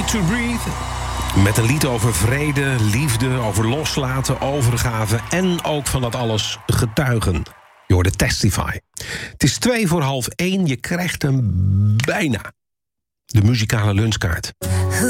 Need to Breathe. Met een lied over vrede, liefde, over loslaten, overgave... en ook van dat alles getuigen. Je hoorde Testify. Het is 1:02. Je krijgt hem bijna. De muzikale lunchkaart.